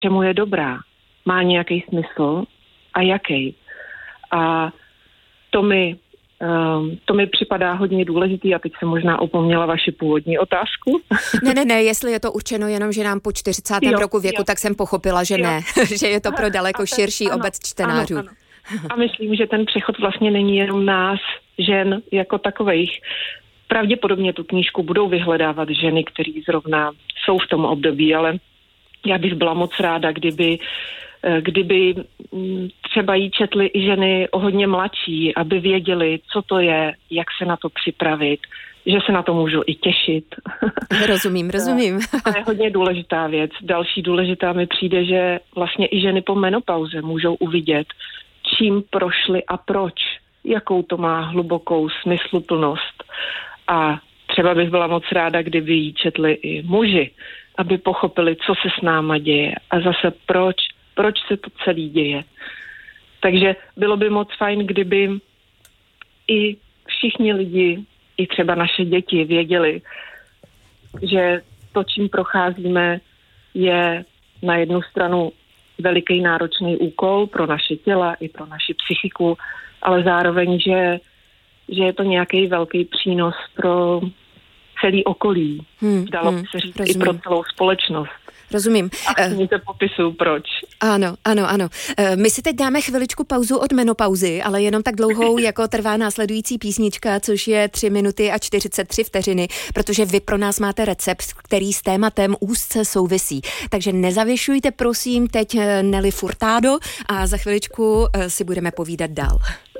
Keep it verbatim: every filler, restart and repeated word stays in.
čemu je dobrá, má nějaký smysl a jaký. A to mi, um, to mi připadá hodně důležitý a teď jsem možná opomněla vaši původní otázku. Ne, ne, ne, jestli je to určeno jenom ženám po čtyřicátém jo, roku věku, jo. tak jsem pochopila, že jo. ne, že je to pro daleko ten, širší ano, obec čtenářů. Ano, ano. A myslím, že ten přechod vlastně není jenom nás, žen jako takovejch. Pravděpodobně tu knížku budou vyhledávat ženy, které zrovna jsou v tom období, ale já bych byla moc ráda, kdyby, kdyby třeba jí četly i ženy o hodně mladší, aby věděli, co to je, jak se na to připravit, že se na to můžu i těšit. Rozumím, rozumím. To je hodně důležitá věc. Další důležitá mi přijde, že vlastně i ženy po menopauze můžou uvidět, čím prošly a proč, jakou to má hlubokou smysluplnost. A třeba bych byla moc ráda, kdyby jí četli i muži, aby pochopili, co se s náma děje a zase proč, proč se to celý děje. Takže bylo by moc fajn, kdyby i všichni lidi, i třeba naše děti věděli, že to, čím procházíme, je na jednu stranu veliký náročný úkol pro naše těla i pro naši psychiku, ale zároveň, že, že je to nějaký velký přínos pro celý okolí. Hmm, Dalo by hmm, se říct rozumím. I pro celou společnost. Rozumím. A s to popisuju, proč. Ano, ano, ano. My si teď dáme chviličku pauzu od menopauzy, ale jenom tak dlouhou, jako trvá následující písnička, což je tři minuty a čtyřicet tři vteřiny, protože vy pro nás máte recept, který s tématem úzce souvisí. Takže nezavěšujte, prosím, teď Nelly Furtado a za chviličku si budeme povídat dál.